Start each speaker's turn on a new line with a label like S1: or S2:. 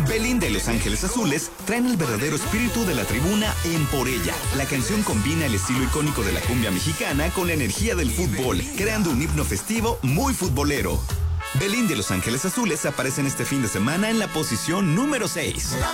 S1: Belín de Los Ángeles Azules traen el verdadero espíritu de la tribuna en Por Ella. La canción combina el estilo icónico de la cumbia mexicana con la energía del fútbol, creando un himno festivo muy futbolero. Belín de Los Ángeles Azules aparecen este fin de semana en la posición número 6.